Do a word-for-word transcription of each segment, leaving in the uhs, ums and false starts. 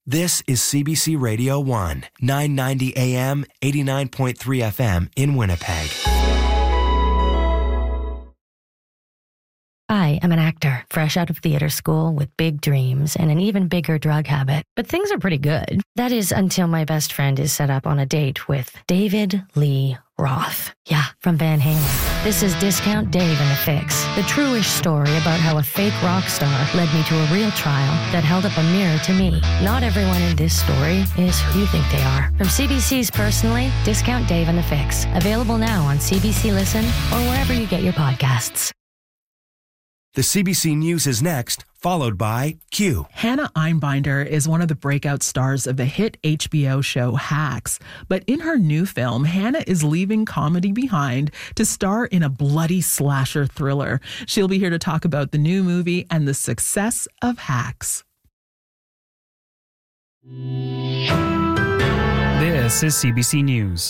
This is C B C Radio one, nine ninety A M, eighty-nine point three F M in Winnipeg. I am an actor, fresh out of theater school with big dreams and an even bigger drug habit. But things are pretty good. That is until my best friend is set up on a date with David Lee Roth. Yeah, from Van Halen. This is Discount Dave and the Fix, the true-ish story about how a fake rock star led me to a real trial that held up a mirror to me. Not everyone in this story is who you think they are. From C B C's Personally, Discount Dave and the Fix. Available now on C B C Listen or wherever you get your podcasts. The C B C News is next, followed by Q. Hannah Einbinder is one of the breakout stars of the hit H B O show Hacks. But in her new film, Hannah is leaving comedy behind to star in a bloody slasher thriller. She'll be here to talk about the new movie and the success of Hacks. This is C B C News.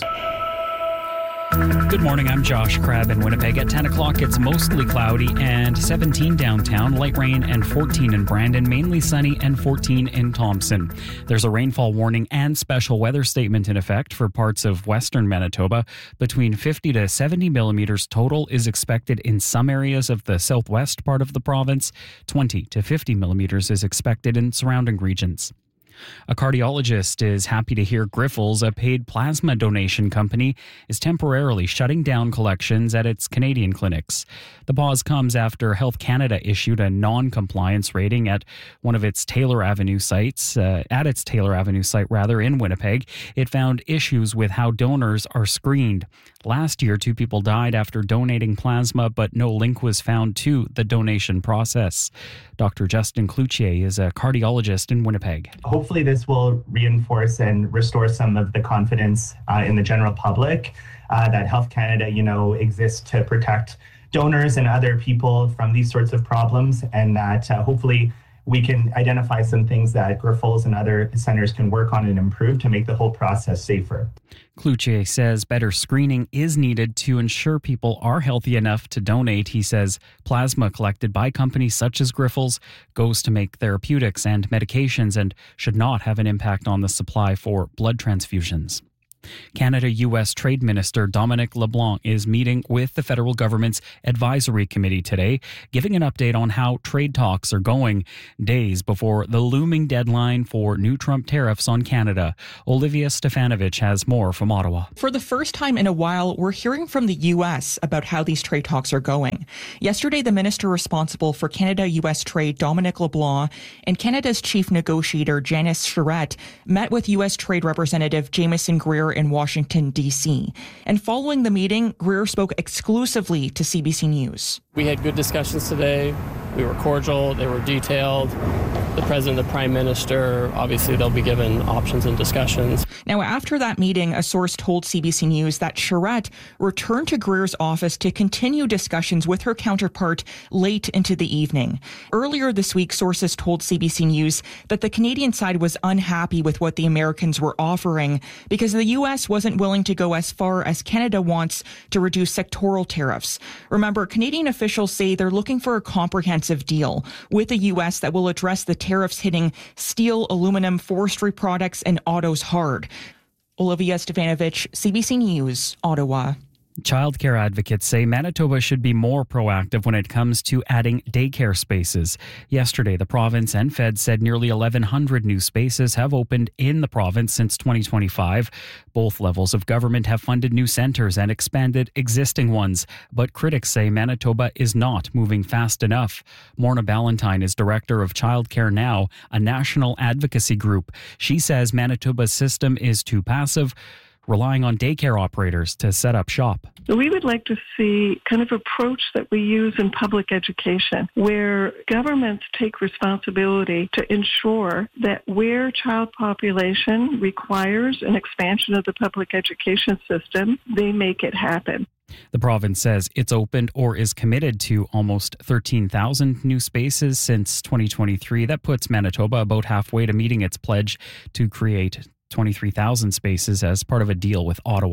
Good morning, I'm Josh Crabb in Winnipeg. At ten o'clock, it's mostly cloudy and seventeen downtown, light rain and fourteen in Brandon, mainly sunny and fourteen in Thompson. There's a rainfall warning and special weather statement in effect for parts of western Manitoba. Between fifty to seventy millimeters total is expected in some areas of the southwest part of the province. twenty to fifty millimeters is expected in surrounding regions. A cardiologist is happy to hear Grifols, a paid plasma donation company, is temporarily shutting down collections at its Canadian clinics. The pause comes after Health Canada issued a non-compliance rating at one of its Taylor Avenue sites, uh, at its Taylor Avenue site rather, in Winnipeg. It found issues with how donors are screened. Last year, two people died after donating plasma, but no link was found to the donation process. Doctor Justin Cloutier is a cardiologist in Winnipeg. Hopefully this will reinforce and restore some of the confidence uh, in the general public uh, that Health Canada, you know, exists to protect donors and other people from these sorts of problems, and that uh, hopefully we can identify some things that Grifols and other centers can work on and improve to make the whole process safer. Cloutier says better screening is needed to ensure people are healthy enough to donate. He says plasma collected by companies such as Grifols goes to make therapeutics and medications and should not have an impact on the supply for blood transfusions. Canada-U S Trade Minister Dominic LeBlanc is meeting with the federal government's advisory committee today, giving an update on how trade talks are going days before the looming deadline for new Trump tariffs on Canada. Olivia Stefanovich has more from Ottawa. For the first time in a while, we're hearing from the U S about how these trade talks are going. Yesterday, the minister responsible for Canada-U S trade, Dominic LeBlanc, and Canada's chief negotiator, Janice Charette, met with U S Trade Representative Jamieson Greer in Washington, D C. And following the meeting, Greer spoke exclusively to C B C News. We had good discussions today. We were cordial. They were detailed. The president, the prime minister, obviously they'll be given options and discussions. Now, after that meeting, a source told C B C News that Charette returned to Greer's office to continue discussions with her counterpart late into the evening. Earlier this week, sources told C B C News that the Canadian side was unhappy with what the Americans were offering because the U S wasn't willing to go as far as Canada wants to reduce sectoral tariffs. Remember, Canadian officials say they're looking for a comprehensive deal with the U S that will address the tariffs hitting steel, aluminum, forestry products, and autos hard. Olivia Stefanovich, C B C News, Ottawa. Childcare advocates say Manitoba should be more proactive when it comes to adding daycare spaces. Yesterday, the province and Fed said nearly eleven hundred new spaces have opened in the province since twenty twenty-five. Both levels of government have funded new centres and expanded existing ones, but critics say Manitoba is not moving fast enough. Morna Ballantyne is director of Childcare Now, a national advocacy group. She says Manitoba's system is too passive, relying on daycare operators to set up shop. We would like to see kind of approach that we use in public education, where governments take responsibility to ensure that where child population requires an expansion of the public education system, they make it happen. The province says it's opened or is committed to almost thirteen thousand new spaces since twenty twenty-three. That puts Manitoba about halfway to meeting its pledge to create twenty-three thousand spaces as part of a deal with Ottawa.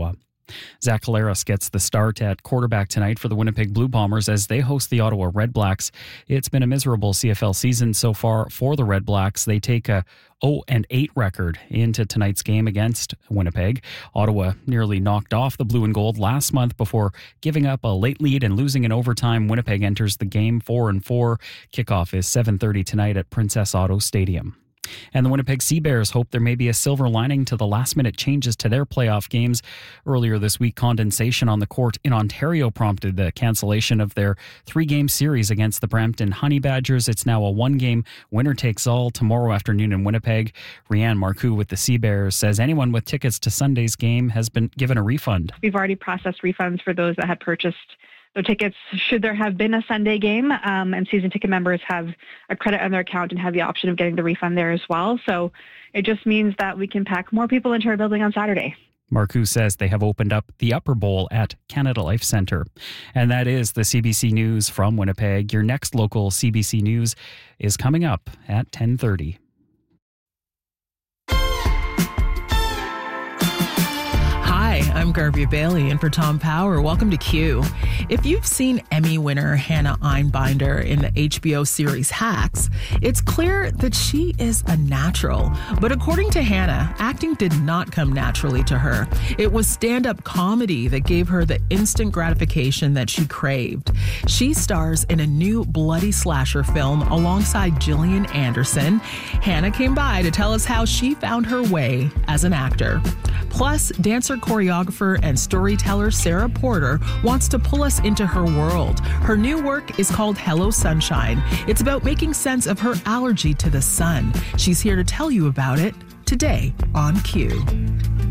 Zach Collaros gets the start at quarterback tonight for the Winnipeg Blue Bombers as they host the Ottawa Red Blacks. It's been a miserable C F L season so far for the Red Blacks. They take a oh and eight record into tonight's game against Winnipeg. Ottawa nearly knocked off the Blue and Gold last month before giving up a late lead and losing in overtime. Winnipeg enters the game four and four. Kickoff is seven thirty tonight at Princess Auto Stadium. And the Winnipeg Sea Bears hope there may be a silver lining to the last-minute changes to their playoff games. Earlier this week, condensation on the court in Ontario prompted the cancellation of their three-game series against the Brampton Honey Badgers. It's now a one-game winner-takes-all tomorrow afternoon in Winnipeg. Rianne Marcoux with the Sea Bears says anyone with tickets to Sunday's game has been given a refund. We've already processed refunds for those that had purchased their tickets should there have been a Sunday game, um, and season ticket members have a credit on their account and have the option of getting the refund there as well. So it just means that we can pack more people into our building on Saturday. Marcoux says they have opened up the Upper Bowl at Canada Life Centre. And that is the C B C News from Winnipeg. Your next local C B C News is coming up at ten thirty. Hi, I'm Garvia Bailey, and for Tom Power, welcome to Q. If you've seen Emmy winner Hannah Einbinder in the H B O series Hacks, it's clear that she is a natural. But according to Hannah, acting did not come naturally to her. It was stand-up comedy that gave her the instant gratification that she craved. She stars in a new bloody slasher film alongside Gillian Anderson. Hannah came by to tell us how she found her way as an actor. Plus, dancer, choreographer, and storyteller Sarah Porter wants to pull us into her world. Her new work is called Hello Sunshine. It's about making sense of her allergy to the sun. She's here to tell you about it today on Q.